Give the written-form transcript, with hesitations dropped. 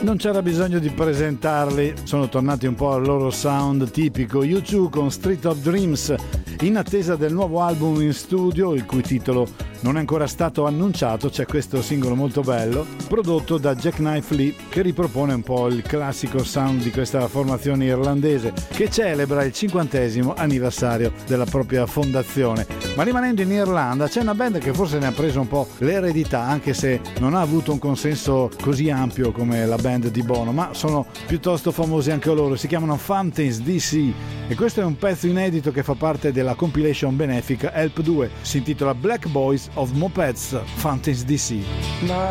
Non c'era bisogno di presentarli, sono tornati un po' al loro sound tipico. U2 con Street of Dreams, in attesa del nuovo album in studio, il cui titolo non è ancora stato annunciato. C'è questo singolo molto bello, prodotto da Jackknife Lee, che ripropone un po' il classico sound di questa formazione irlandese, che celebra il 50° anniversario della propria fondazione. Ma rimanendo in Irlanda, c'è una band che forse ne ha preso un po' l'eredità, anche se non ha avuto un consenso così ampio come la band di Bono, ma sono piuttosto famosi anche loro. Si chiamano Fountains DC e questo è un pezzo inedito che fa parte della compilation benefica Help 2, si intitola Black Boys of Mopeds, Fountains DC.